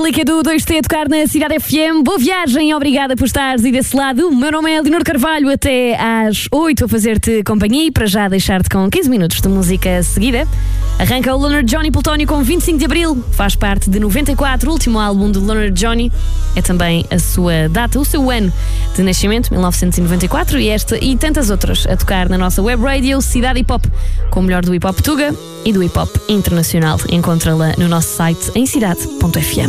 Angélica do 2T a tocar na Cidade FM. Boa viagem, obrigada por estares aí desse lado. O meu nome é Leonor Carvalho, até às 8 a fazer-te companhia e para já deixar-te com 15 minutos de música seguida. Arranca o Leonard Johnny Plutónio com 25 de Abril, faz parte de 94, o último álbum do Leonard Johnny. É também a sua data, o seu ano de nascimento, 1994, e esta e tantas outras a tocar na nossa web radio Cidade Hip Hop, com o melhor do hip hop tuga e do hip hop internacional. Encontra-la no nosso site em cidade.fm.